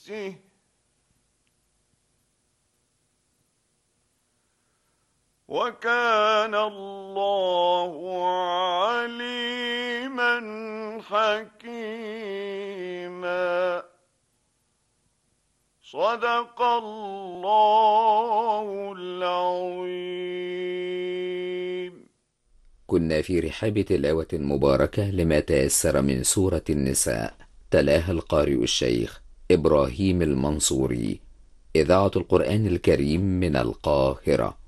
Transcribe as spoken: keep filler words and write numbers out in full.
نفسه وكان الله عليما حكيما. صدق الله العظيم. كنا في رحاب تلاوة مباركة لما تيسر من سورة النساء، تلاها القارئ الشيخ إبراهيم المنصوري، إذاعة القرآن الكريم من القاهرة.